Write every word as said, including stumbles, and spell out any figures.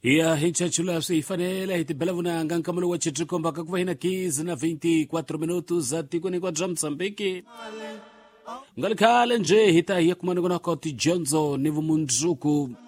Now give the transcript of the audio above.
Ya hincha chula si fanela hiti belavuna ngang kamulu wa chitruko mpaka kuwa hina kiz na veintiquatro minutos ati kuni kwa jam Msambiki. Ngalikale nje hita hiya kumanuguna koti jonzo nivu mundruku.